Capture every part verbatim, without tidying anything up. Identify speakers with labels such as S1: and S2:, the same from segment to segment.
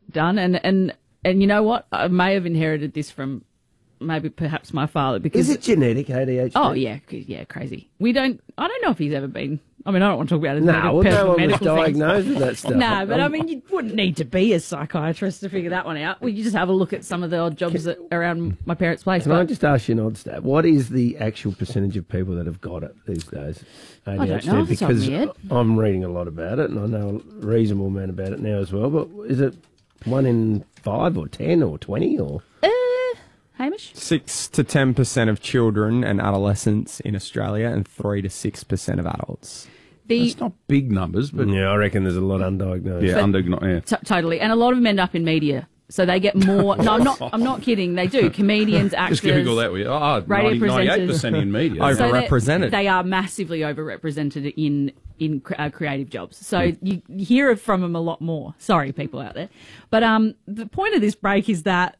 S1: done. And, and, and you know what? I may have inherited this from maybe perhaps my father. Because
S2: Is it genetic, A D H D?
S1: Oh, yeah. Yeah, crazy. We don't, I don't know if he's ever been, I mean, I don't want to talk about his
S2: No,
S1: medical,
S2: well, no
S1: personal
S2: one was
S1: medical things.
S2: diagnosed with that stuff.
S1: No, but I mean, you wouldn't need to be a psychiatrist to figure that one out. Well, you just have a look at some of the odd jobs that around my parents' place.
S2: Can
S1: but
S2: I just ask you an odd stat? What is the actual percentage of people that have got it these days? A D H D?
S1: I don't know off the top of
S2: Because
S1: my head.
S2: I'm reading a lot about it, and I know a reasonable amount about it now as well. But is it one in five or ten or twenty or?
S1: Uh, Hamish?
S3: Six to ten percent of children and adolescents in Australia, and three to six percent of adults.
S1: The,
S4: It's not big numbers, but
S2: Yeah, I reckon there's a lot undiagnosed.
S4: yeah, under yeah.
S1: T- totally, and a lot of them end up in media, so they get more. No, I'm not. I'm not kidding. They do. Comedians, actors,
S4: Just giving all that. Oh,
S1: radio
S4: ninety-eight percent in media.
S3: Over-
S1: So they're-
S3: Overrepresented.
S1: They are massively overrepresented in in cr- uh, creative jobs. So you, you hear from them a lot more. Sorry, people out there, but um, the point of this break is that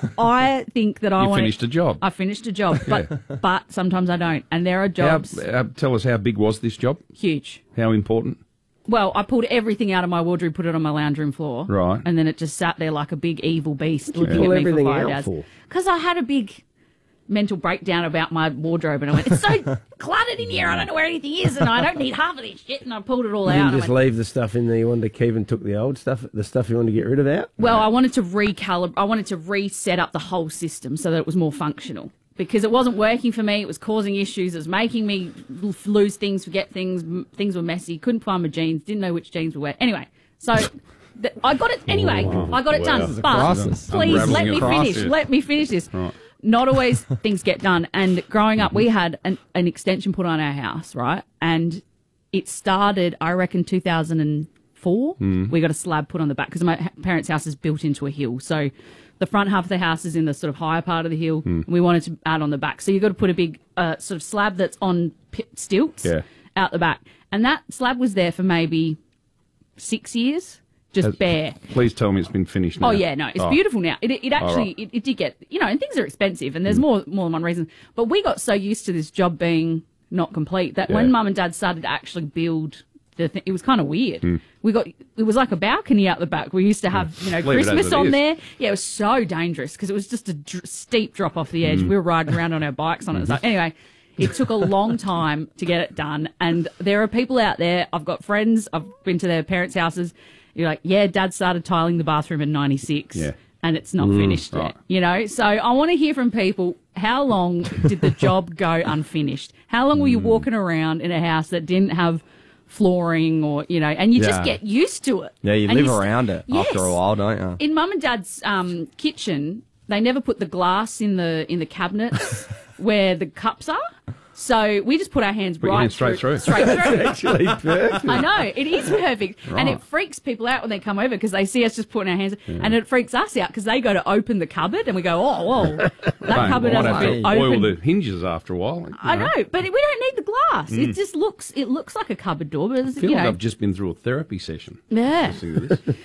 S1: I think that I
S4: You
S1: want
S4: finished a job.
S1: I finished a job, but but sometimes I don't, and there are
S4: How,
S1: jobs
S4: uh, tell us how big was this job?
S1: huge.
S4: How important?
S1: Well, I pulled everything out of my wardrobe, put it on my lounge room floor.
S4: Right.
S1: And then it just sat there like a big evil beast looking
S2: pull
S1: at me
S2: everything
S1: for five
S2: out
S1: hours.
S2: for?
S1: Because I had a big mental breakdown about my wardrobe and I went, it's so cluttered in here, I don't know where anything is and I don't need half of this shit, and I pulled it all
S2: You
S1: out.
S2: didn't
S1: and I
S2: just
S1: went,
S2: leave the stuff in there you wanted to keep and took the old stuff, the stuff you wanted to get rid of out?
S1: well, I wanted to recalibrate, I wanted to reset up the whole system so that it was more functional. Because it wasn't working for me, it was causing issues, it was making me l- lose things, forget things, m- things were messy, couldn't find my jeans, didn't know which jeans were where. Anyway, so th- I got it, anyway, I got it
S4: Wow.
S1: done.
S4: This is a
S1: But
S3: crisis.
S1: please let
S4: Unraveling
S1: me
S4: a
S1: finish,
S4: crisis.
S1: let me finish this.
S4: Right.
S1: Not always things get done. And growing up, we had an, an extension put on our house, right? And it started, I reckon, two thousand four. We got a slab put on the back because my ha- parents' house is built into a hill. So the front half of the house is in the sort of higher part of the hill. And we wanted to add on the back. So you've got to put a big uh, sort of slab that's on p- stilts
S4: Yeah.
S1: out the back. And that slab was there for maybe six years, just
S4: Has-
S1: bare.
S4: Please tell me it's been finished now.
S1: Oh yeah, no, it's
S4: Oh.
S1: beautiful now. It, it actually,
S4: right.
S1: it, it did get, you know, and things are expensive, and there's more more than one reason. But we got so used to this job being not complete that
S4: Yeah.
S1: when Mum and Dad started to actually build the thing, it was kind of weird. We got it was like a balcony out the back. We used to have, you know,
S4: Leave it as
S1: Christmas
S4: it
S1: on
S4: is.
S1: there. Yeah, it was so dangerous because it was just a dr- steep drop off the edge. We were riding around on our bikes on it. So anyway. It took a long time to get it done, and there are people out there. I've got friends. I've been to their parents' houses. You're like, yeah, Dad started tiling the bathroom in ninety-six,
S4: Yeah.
S1: and it's not finished
S4: right.
S1: yet. You know, so I want to hear from people. How long did the job go unfinished? How long were you walking around in a house that didn't have flooring, or you know, and you just
S3: Yeah.
S1: get used to it.
S3: Yeah, you
S1: And
S3: live
S1: s-
S3: around it
S1: Yes.
S3: after a while, don't you?
S1: In Mum and Dad's um, kitchen, they never put the glass in the in the cabinets where the cups are. So we just put our hands
S4: Put your
S1: right
S4: hands straight through.
S1: Straight through.
S2: Actually, perfect.
S1: I know, it is perfect. And
S4: Right.
S1: it freaks people out when they come over because they see us just putting our hands, and it freaks us out because they go to open the cupboard and we go, oh, whoa, that cupboard
S4: Might
S1: hasn't
S4: have
S1: been
S4: to oil
S1: opened.
S4: the hinges after a while. you
S1: I know, but we don't need the glass. It just looks, it looks like a cupboard door, but it's,
S4: I feel
S1: you
S4: like
S1: know,
S4: I've just been through a therapy session.
S1: yeah.
S4: listening to this.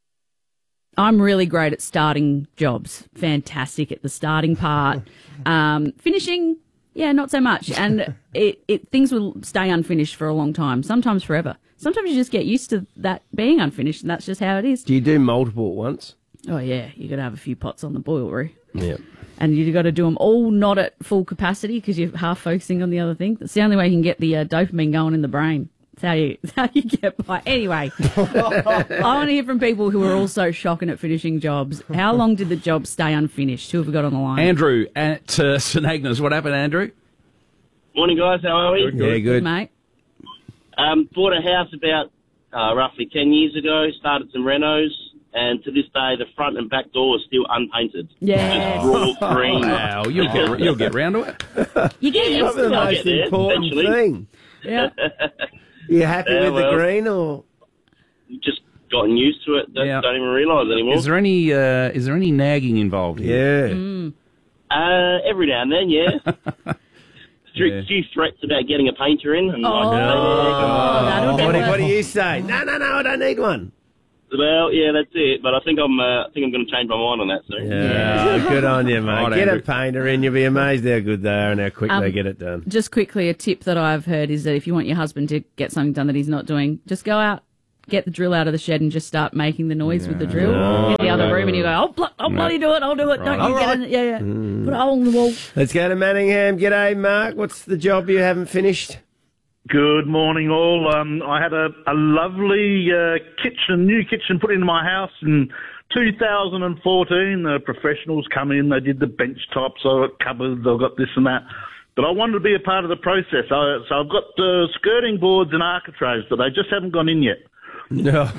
S1: I'm really great at starting jobs. Fantastic at the starting part. Um, finishing, yeah, not so much. And it, it things will stay unfinished for a long time, sometimes forever. Sometimes you just get used to that being unfinished, and that's just how it is.
S2: Do you do multiple at once?
S1: Oh, yeah, you got to have a few pots on the boil, Roo.
S2: Yeah.
S1: And you got to do them all not at full capacity because you're half focusing on the other thing. That's the only way you can get the uh, dopamine going in the brain. That's how you, that's how you get by. Anyway, I want to hear from people who are also shocking at finishing jobs. How long did the job stay unfinished? Who have we got on the line?
S4: Andrew at uh, St Agnes. What happened, Andrew?
S5: Morning, guys. How are we?
S2: Yeah, good.
S1: Mate.
S5: Um, bought a house about uh, roughly ten years ago, started some renos, and to this day, the front and back door is still unpainted.
S1: Yeah.
S5: Just raw green.
S4: Wow, you'll get you'll get round to it.
S1: You get
S5: Yeah,
S1: used
S2: The
S1: to
S5: I'll
S1: it.
S2: most
S5: get there,
S2: important
S5: eventually.
S2: thing.
S1: Yeah.
S2: You happy
S5: Yeah,
S2: with
S5: well.
S2: the green or?
S5: Just gotten used to it. Don't,
S4: Yeah.
S5: don't even realise anymore.
S4: Is there any uh, is there any nagging involved here?
S2: Yeah.
S1: Mm.
S5: Uh, every now and then, yeah. Few,
S4: Yeah.
S5: few threats about getting a painter in. And
S1: Oh,
S5: like,
S1: that'll
S2: What,
S1: do
S2: do-
S1: it.
S2: what do you say? No, no, no, I don't need one.
S5: well, yeah, that's it. But I think I'm uh, I think I'm going to change my mind on that soon.
S2: Yeah, good on you, mate.
S4: Right,
S2: Get
S4: Andrew.
S2: a painter in, you'll be amazed how good they are and how quick
S1: Um,
S2: they get it done.
S1: Just quickly, a tip that I've heard is that if you want your husband to get something done that he's not doing, just go out, get the drill out of the shed and just start making the noise with the drill. Get the other
S2: right.
S1: room and you go, I'll, blo- I'll bloody do it, I'll do it. Don't
S4: Right.
S1: you get in it. Yeah, yeah. Put a hole in the wall.
S2: Let's go to Manningham. G'day, Mark. What's the job you haven't finished?
S6: Good morning, all. Um, I had a, a lovely uh, kitchen, new kitchen put into my house in two thousand fourteen. The professionals come in, they did the bench tops, I got cupboards, I got this and that. But I wanted to be a part of the process. I, so I've got uh, skirting boards and architraves, but they just haven't gone in yet.
S2: No.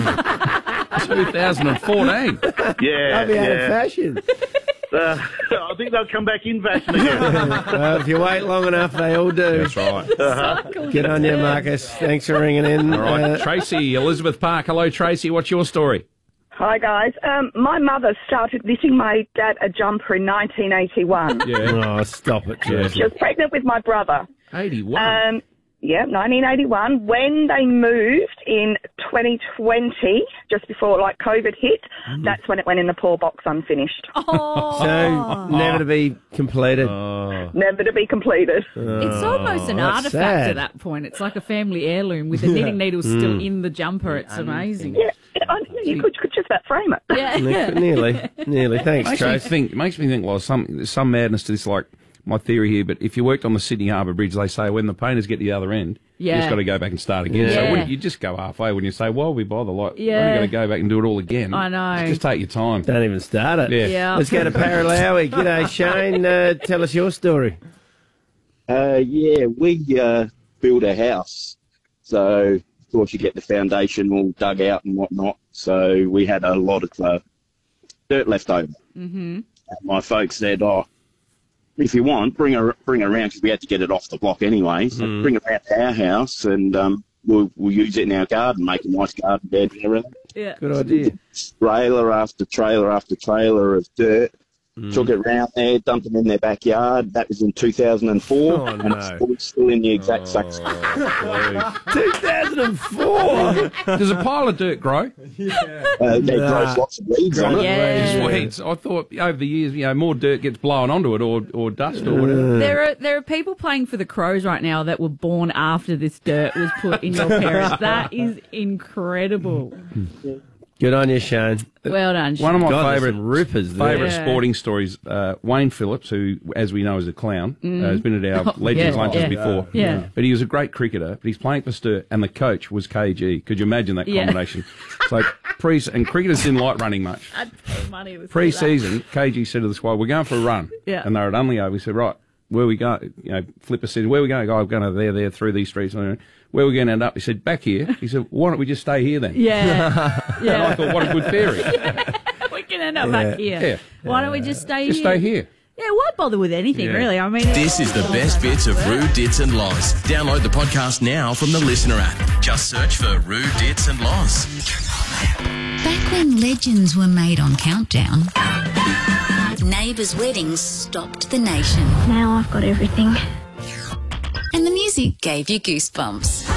S4: twenty fourteen.
S6: Yeah,
S2: I'll be out of
S6: yeah.
S2: fashion.
S6: Uh, I think they'll come back in fashion again.
S2: Well, if you wait long enough, they all do.
S4: That's right.
S2: Good on you, Marcus. Thanks for ringing in.
S4: All right,
S2: Uh,
S4: Tracy, Elizabeth Park. Hello, Tracy. What's your story?
S7: Hi, guys. Um, my mother started knitting my dad a jumper in nineteen eighty-one.
S4: Yeah,
S2: oh, stop it,
S4: Yeah.
S2: Tracy.
S7: She was pregnant with my brother.
S4: eighty-one.
S7: Um, yeah, nineteen eighty-one. When they moved in twenty twenty, just before like COVID hit,
S2: Mm-hmm.
S7: that's when it went in the poor box unfinished.
S1: Oh.
S2: So, never to be completed.
S7: Never to be completed.
S1: It's almost an
S2: Oh, that's
S1: artifact
S2: sad.
S1: at that point. It's like a family heirloom with the knitting needles still in the jumper. It's amazing.
S7: Yeah, I, you could, could just about frame it.
S1: Yeah,
S2: Ne-
S1: yeah.
S2: Nearly. Nearly. Thanks,
S4: Makes me
S2: Tracy.
S4: think. Makes me think. Well, some there's some madness to this. Like my theory here, but if you worked on the Sydney Harbour Bridge, they say when the painters get to the other end, you
S1: Yeah.
S4: just got to go back and start again. So
S1: Yeah.
S4: wouldn't you just go halfway when you say, "Well, we bother." Like,
S1: Yeah.
S4: yeah. you got to go back and do it all again.
S1: I know.
S4: Just take your time.
S2: Don't even start it.
S4: Yeah.
S1: Yeah.
S2: Let's go to Paralowie. G'day, Shane. Uh, tell us your story.
S8: Uh, yeah, we uh, built a house. So, of course, you get the foundation all dug out and whatnot. So we had a lot of uh, dirt left over. Mm-hmm. And my folks said, oh, if you want, bring her, bring her around, because we had to get it off the block anyway. So bring it around to our house, and um, we'll, we'll use it in our garden, make a nice garden bed and everything.
S1: Yeah.
S2: Good idea.
S8: Trailer after trailer after trailer of dirt. Took it round there, dumped them in their backyard. That was in two thousand four.
S2: Oh,
S8: and
S2: no.
S8: it's still, still in the exact same
S2: two thousand four.
S4: Does a pile of dirt grow?
S8: Uh, there grows lots of weeds on it.
S1: Yeah.
S4: Just weeds. I thought over the years, you know, more dirt gets blown onto it, or or dust, or whatever.
S1: There are there are people playing for the Crows right now that were born after this dirt was put in your parents. That is incredible.
S2: Good on you, Shane.
S1: Well done.
S4: One of my
S2: God, there's
S4: favourite
S2: some rippers there.
S4: favourite
S1: Yeah.
S4: sporting stories. Uh, Wayne Phillips, who, as we know, is a clown, uh, has been at our
S1: Oh,
S4: Legends
S1: yeah,
S4: lunches
S1: yeah.
S4: before.
S1: Yeah.
S4: But he was a great cricketer. But he's playing for Sturt, and the coach was K G. Could you imagine that
S1: Yeah.
S4: combination? So pre and cricketers didn't like running much.
S1: I'd pay money to see
S4: Pre-season, K G said to the squad, "We're going for a run."
S1: Yeah.
S4: And they were at Unley Oval. He said, "Right, where we go?" You know, Flipper said, "Where we going?" Go, "I'm going over there, there, through these streets." Where are we going to end up? He said, "Back here." He said, "Why don't we just stay here then?"
S1: that. Yeah.
S4: And I
S1: Yeah.
S4: thought, what a good theory.
S1: We can end up back here.
S4: Yeah.
S1: Why don't we just stay
S4: Just
S1: here?
S4: stay here.
S1: Yeah, why bother with anything,
S4: Yeah.
S1: really? I mean,
S9: This is the best bits of Roo, Dits and Loz. Download the podcast now from the Listener app. Just search for Roo, Dits and Loz.
S10: Back when legends were made on Countdown, neighbours' weddings stopped the nation.
S11: Now I've got everything.
S10: And the music gave you goosebumps.